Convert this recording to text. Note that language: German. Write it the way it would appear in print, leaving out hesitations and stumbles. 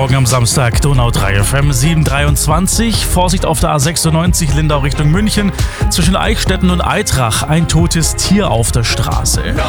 Morgen am Samstag, Donau 3 FM 7:23. Vorsicht auf der A96 Lindau Richtung München. Zwischen Eichstätten und Aitrach ein totes Tier auf der Straße.